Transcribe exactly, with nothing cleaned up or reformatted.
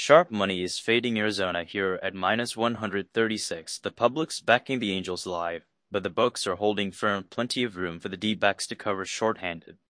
Sharp money is fading Arizona here at minus one hundred thirty-six. The public's backing the Angels live, but the books are holding firm, plenty of room for the D-backs to cover shorthanded.